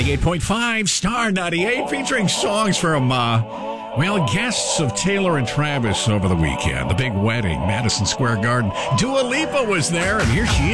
98.5 Star 98 featuring songs from, guests of Taylor and Travis over the weekend. The big wedding, Madison Square Garden. Dua Lipa was there, and here she is.